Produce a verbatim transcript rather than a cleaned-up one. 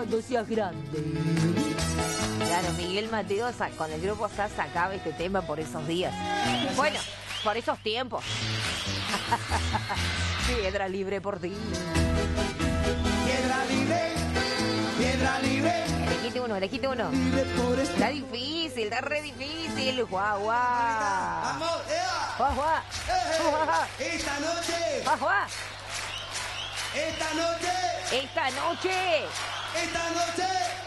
cuando seas grande. Claro, Miguel Mateo con el grupo S A sacaba este tema por esos días. Bueno, por esos tiempos. Piedra libre por ti. Piedra libre, piedra libre. Elegiste uno, elegiste uno. Está difícil, está re difícil. Guau, guau. Vamos, Ea. Guau, guau. Guau, Esta noche, guau, guau. esta noche, Esta noche. esta noche.